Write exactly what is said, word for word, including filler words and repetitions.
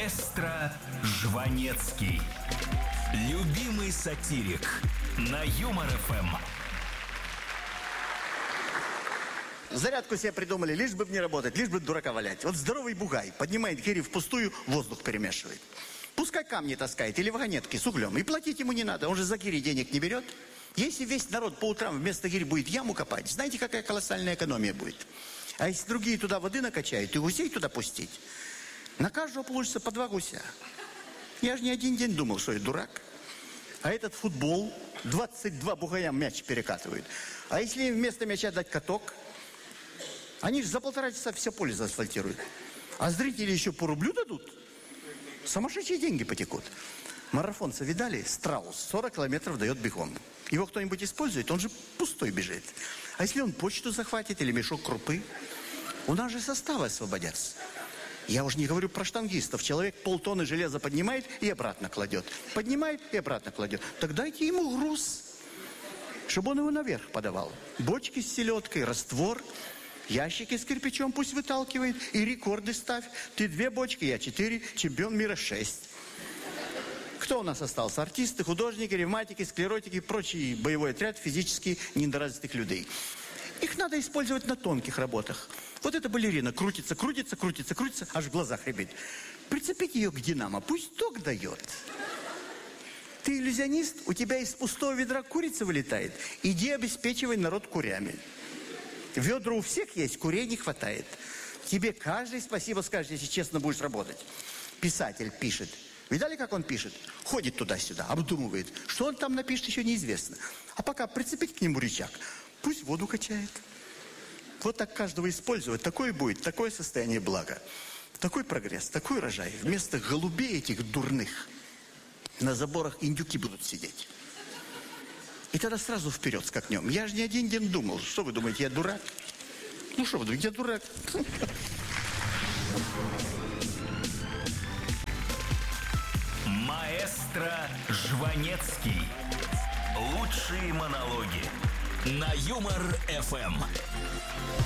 Маэстро Жванецкий. Любимый сатирик на Юмор ФМ. Зарядку себе придумали, лишь бы не работать, лишь бы дурака валять. Вот здоровый бугай поднимает гири впустую, воздух перемешивает. Пускай камни таскает или вагонетки с углем. И платить ему не надо, он же за гири денег не берет. Если весь народ по утрам вместо гири будет яму копать, знаете, какая колоссальная экономия будет? А если другие туда воды накачают и гусей туда пустить, на каждого получится по два гуся. Я же не один день думал, что я дурак. А этот футбол, двадцать два бугая мяч перекатывают. А если им вместо мяча дать каток, они же за полтора часа все поле заасфальтируют. А зрители еще по рублю дадут. Сумасшедшие деньги потекут. Марафонца видали? Страус сорок километров дает бегом. Его кто-нибудь использует, он же пустой бежит. А если он почту захватит или мешок крупы? У нас же составы освободятся. Я уже не говорю про штангистов. Человек полтонны железа поднимает и обратно кладет. Поднимает и обратно кладет. Так дайте ему груз, чтобы он его наверх подавал. Бочки с селедкой, раствор, ящики с кирпичом пусть выталкивает. И рекорды ставь. Ты две бочки, я четыре, чемпион мира шесть. Кто у нас остался? Артисты, художники, ревматики, склеротики и прочий боевой отряд физически недоразвитых людей. Их надо использовать на тонких работах. Вот эта балерина крутится, крутится, крутится, крутится, аж в глазах рябит. Прицепить ее к динамо, пусть ток дает. Ты иллюзионист, у тебя из пустого ведра курица вылетает. Иди обеспечивай народ курями. Ведра у всех есть, курей не хватает. Тебе каждый спасибо скажет, если честно будешь работать. Писатель пишет. Видали, как он пишет? Ходит туда-сюда, обдумывает. Что он там напишет, еще неизвестно. А пока прицепить к нему рычаг, пусть воду качает. Вот так каждого использовать. Такое будет, такое состояние блага. Такой прогресс, такой урожай. Вместо голубей этих дурных на заборах индюки будут сидеть. И тогда сразу вперед скакнем. Я же не один день думал. Что вы думаете, я дурак? Ну что вы думаете, я дурак? Маэстро Жванецкий. Лучшие монологи на Юмор ФМ.